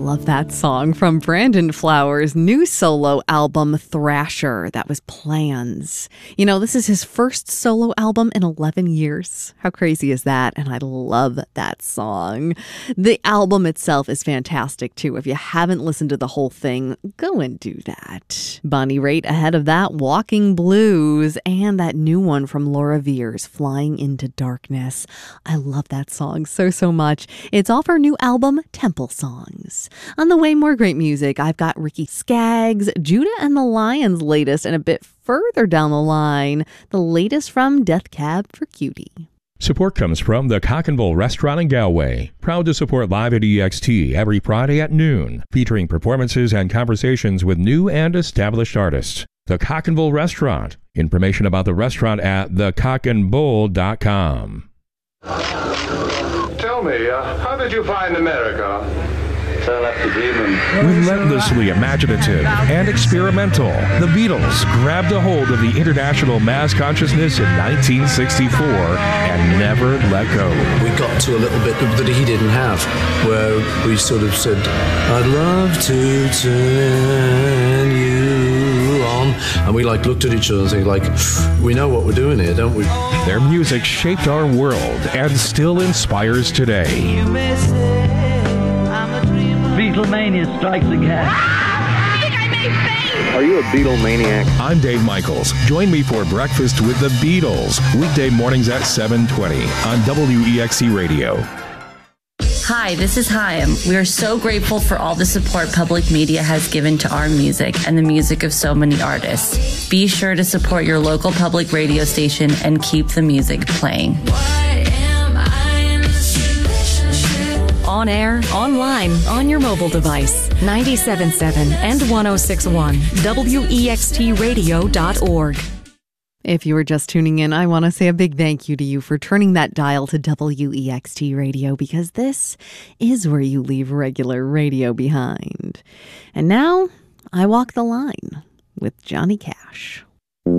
love that song from Brandon Flowers' new solo album, Thrasher. That was Plans. You know, this is his first solo album in 11 years. How crazy is that? And I love that song. The album itself is fantastic, too. If you haven't listened to the whole thing, go and do that. Bonnie Raitt ahead of that, Walking Blues, and that new one from Laura Veirs, Flying into Darkness. I love that song so much. It's off her new album, Temple Songs. On the way, more great music. I've got Ricky Skaggs, Judah and the Lions' latest, and a bit further down the line, the latest from Death Cab for Cutie. Support comes from the Cock and Bull Restaurant in Galway. Proud to support Live at EXT every Friday at noon, featuring performances and conversations with new and established artists. The Cock and Bull Restaurant. Information about the restaurant at thecockandbull.com. Tell me, how did you find America? Relentlessly imaginative and experimental, the Beatles grabbed a hold of the international mass consciousness in 1964 and never let go. We got to a little bit that he didn't have, where we sort of said, I'd love to turn you on. And we looked at each other and said, we know what we're doing here, don't we? Their music shaped our world and still inspires today. Beatlemania strikes again. I think I may faint. Are you a Beatle maniac? I'm Dave Michaels. Join me for Breakfast with the Beatles, weekday mornings at 7:20 on WEXC Radio. Hi, this is Chaim. We are so grateful for all the support public media has given to our music and the music of so many artists. Be sure to support your local public radio station and keep the music playing. On air, online, on your mobile device. 97.7 and 106.1. WEXTradio.org. If you were just tuning in, I want to say a big thank you to you for turning that dial to WEXT Radio, because this is where you leave regular radio behind. And now, I walk the line with Johnny Cash.